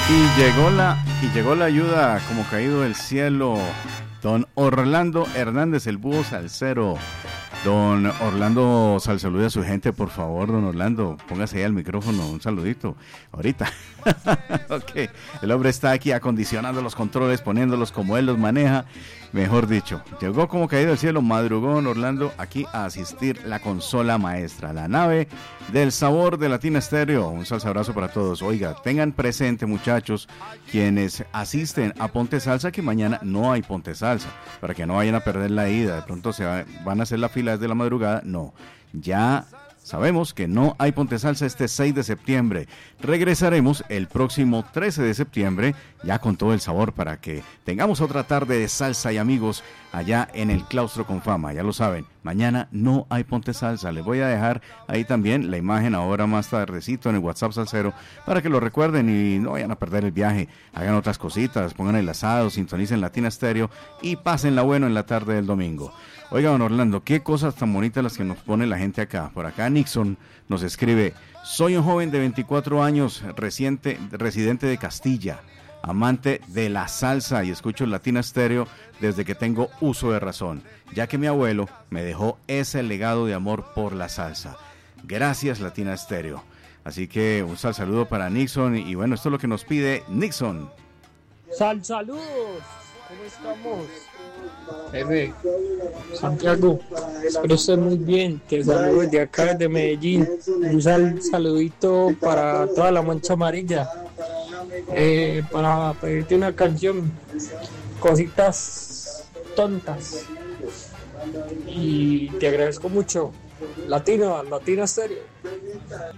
Y llegó la ayuda como caído del cielo. Don Orlando Hernández, el búho salsero. Don Orlando, salude a su gente, por favor, don Orlando. Póngase ahí al micrófono, un saludito. Ahorita. Ok. El hombre está aquí acondicionando los controles, poniéndolos como él los maneja. Mejor dicho, llegó como caído del cielo, madrugó don Orlando aquí a asistir la consola maestra, la nave del sabor de Latina Stereo. Un salsa abrazo para todos. Oiga, tengan presente, muchachos, quienes asisten a Ponte Salsa, que mañana no hay Ponte Salsa, para que no vayan a perder la ida. De pronto van a hacer la fila desde la madrugada. No, ya sabemos que no hay Ponte Salsa este 6 de septiembre. Regresaremos el próximo 13 de septiembre, ya con todo el sabor, para que tengamos otra tarde de salsa y amigos allá en el Claustro con Fama. Ya lo saben, mañana no hay Ponte Salsa. Les voy a dejar ahí también la imagen ahora más tardecito en el WhatsApp Salsero, para que lo recuerden y no vayan a perder el viaje. Hagan otras cositas, pongan el asado, sintonicen Latina Stereo y pásenla bueno en la tarde del domingo. Oiga, don Orlando, qué cosas tan bonitas las que nos pone la gente acá. Por acá Nixon nos escribe: soy un joven de 24 años, residente de Castilla, amante de la salsa y escucho Latina Stereo desde que tengo uso de razón, ya que mi abuelo me dejó ese legado de amor por la salsa. Gracias, Latina Stereo. Así que un saludo para Nixon y bueno, esto es lo que nos pide Nixon. Saludos, ¿cómo estamos? Santiago, espero estés muy bien. Te saludo desde acá, desde Medellín. Un saludito para toda la Mancha Amarilla. Para pedirte una canción, Cositas Tontas. Y te agradezco mucho. Latina Stereo.